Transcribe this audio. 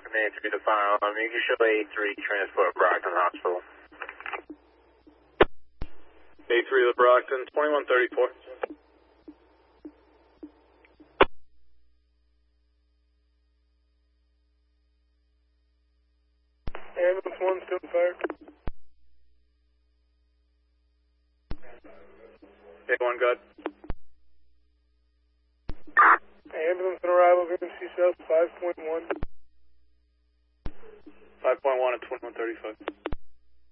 Falcon A3 to final. You can show A3 transport Brockton Hospital. A3 to Brockton, 2134. Ambulance 1 still fired. A1 good. Ambulance on arrival, VMC South 5.1. 5.1 at 2135.